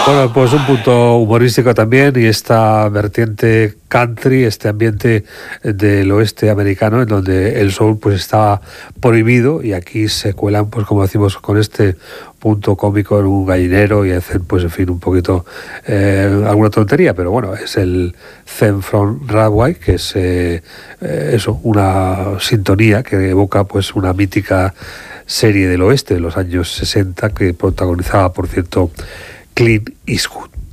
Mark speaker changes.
Speaker 1: Bueno, pues un punto humorístico también y esta vertiente country, este ambiente del oeste americano en donde el soul pues está prohibido y aquí se cuelan, pues como decimos, con este punto cómico en un gallinero y hacen, pues en fin, un poquito alguna tontería, pero bueno, es el Theme from Radway, que es eso, una sintonía que evoca pues una mítica serie del oeste de los años 60 que protagonizaba, por cierto, Clint Eastwood.